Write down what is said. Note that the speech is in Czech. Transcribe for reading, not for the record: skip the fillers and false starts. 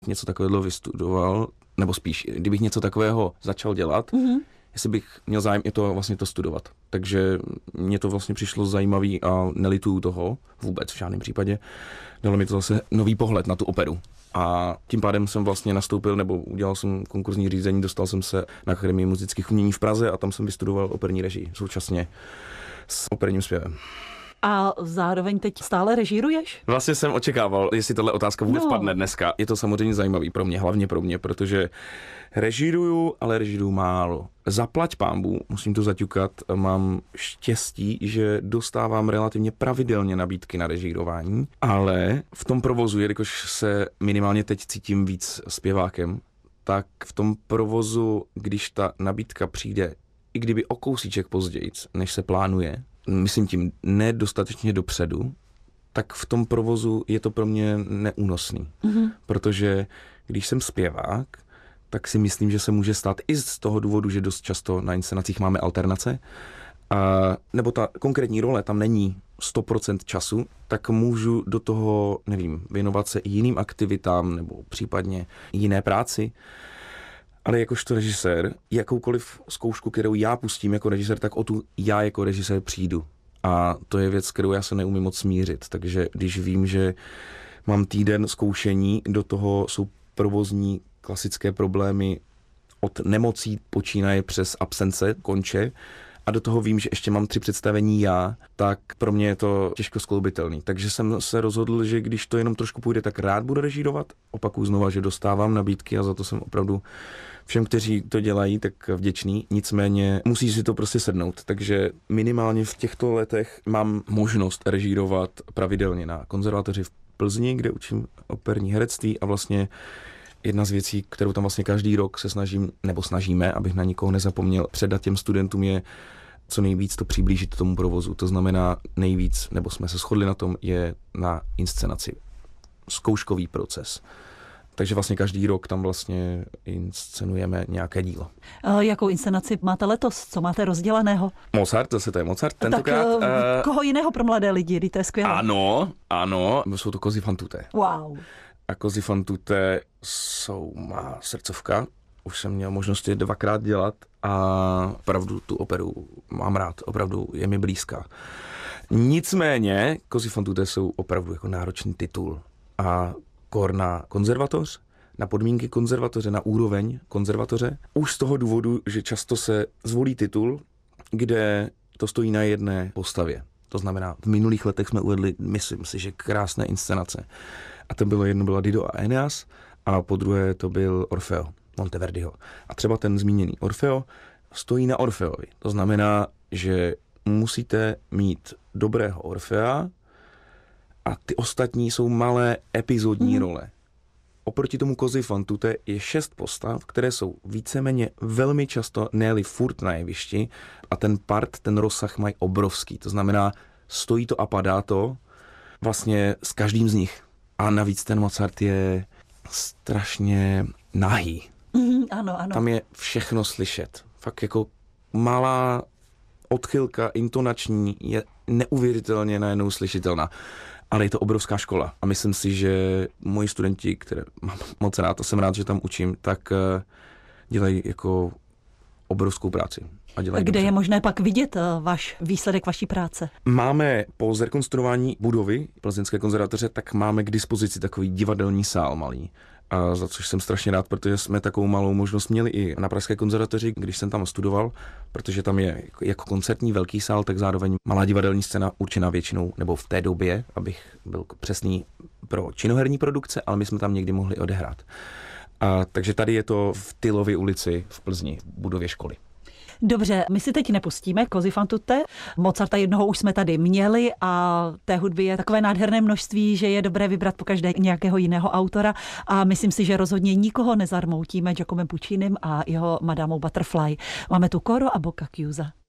něco takového vystudoval, nebo spíš, kdybych něco takového začal dělat, jestli bych měl zájem i to vlastně to studovat. Takže mně to vlastně přišlo zajímavý a nelituju toho vůbec v žádném případě. Dalo mi to zase nový pohled na tu operu. A tím pádem jsem vlastně nastoupil, nebo udělal jsem konkurzní řízení, dostal jsem se na Akademii muzických umění v Praze a tam jsem vystudoval operní režii současně s operním zpěvem. A zároveň teď stále režíruješ? Vlastně jsem očekával, jestli tahle otázka vůbec padne dneska. Je to samozřejmě zajímavý pro mě, hlavně pro mě, protože režíruju, ale režíruju málo. Zaplať pánbů, musím to zaťukat, mám štěstí, že dostávám relativně pravidelně nabídky na režírování, ale v tom provozu, jelikož se minimálně teď cítím víc zpěvákem, tak v tom provozu, když ta nabídka přijde, i kdyby o kousíček později, než se plánuje, myslím tím nedostatečně dopředu, tak v tom provozu je to pro mě neúnosný. Protože když jsem zpěvák, tak si myslím, že se může stát i z toho důvodu, že dost často na inscenacích máme alternace, nebo ta konkrétní role tam není 100% času, tak můžu do toho, nevím, věnovat se i jiným aktivitám nebo případně jiné práci. Ale jakožto režisér, jakoukoliv zkoušku, kterou já pustím jako režisér, tak o tu já jako režisér přijdu. A to je věc, kterou já se neumím moc smířit. Takže když vím, že mám týden zkoušení, do toho jsou provozní klasické problémy od nemocí počínaje přes absence, konče, a do toho vím, že ještě mám 3 představení já, tak pro mě je to těžko skloubitelný. Takže jsem se rozhodl, že když to jenom trošku půjde, tak rád budu režírovat. Opakuju znova, že dostávám nabídky a za to jsem opravdu všem, kteří to dělají, tak vděčný. Nicméně musí si to prostě sednout. Takže minimálně v těchto letech mám možnost režírovat pravidelně na konzervatoři v Plzni, kde učím operní herectví a vlastně jedna z věcí, kterou tam vlastně každý rok se snažíme, abych na nikoho nezapomněl, předat těm studentům je co nejvíc to přiblížit tomu provozu. To znamená nejvíc, nebo jsme se shodli na tom, je na inscenaci. Zkouškový proces. Takže vlastně každý rok tam vlastně inscenujeme nějaké dílo. Jakou inscenaci máte letos? Co máte rozdělaného? Mozart, zase to je Mozart tentokrát. Tak koho jiného pro mladé lidi? To je skvělé. Ano, jsou to Così fan tutte. Wow. A Così fan tutte jsou má srdcovka. Už jsem měl možnost je 2krát dělat a opravdu tu operu mám rád, opravdu je mi blízká. Nicméně Così fan tutte jsou opravdu jako náročný titul a kor na konzervatoř, na podmínky konzervatoře, na úroveň konzervatoře. Už z toho důvodu, že často se zvolí titul, kde to stojí na jedné postavě. To znamená, v minulých letech jsme uvedli, myslím si, že krásné inscenace. A to bylo jedno byla Dido a Eneas a po druhé to byl Orfeo Monteverdiho. A třeba ten zmíněný Orfeo stojí na Orfeovi. To znamená, že musíte mít dobrého Orfea a ty ostatní jsou malé epizodní role. Oproti tomu Così fan tutte je 6 postav, které jsou víceméně velmi často, ne-li furt na jevišti a ten rozsah mají obrovský. To znamená, stojí to a padá to vlastně s každým z nich. A navíc ten Mozart je strašně nahý. Ano. Tam je všechno slyšet. Fakt jako malá odchylka intonační je neuvěřitelně najednou slyšitelná. Ale je to obrovská škola. A myslím si, že moji studenti, které mám moc rád a jsem rád, že tam učím, tak dělají jako obrovskou práci. A kde dobře. Je možné pak vidět váš výsledek vaší práce? Máme po zrekonstruování budovy Plzeňské konzervatoře, tak máme k dispozici takový divadelní sál malý. A za což jsem strašně rád, protože jsme takovou malou možnost měli i na Pražské konzervatoři, když jsem tam studoval, protože tam je jako koncertní velký sál, tak zároveň malá divadelní scéna určená většinou, nebo v té době, abych byl přesný, pro činoherní produkce, ale my jsme tam někdy mohli odehrát. Takže tady je to v Tylově ulici v Plzni, v budově školy. Dobře, my si teď nepustíme Così fan tutte. Mozarta jednoho už jsme tady měli a té hudby je takové nádherné množství, že je dobré vybrat pokaždé nějakého jiného autora a myslím si, že rozhodně nikoho nezarmoutíme Giacomem Puccinim a jeho Madamou Butterfly. Máme tu Coro a Bocca Chiusa.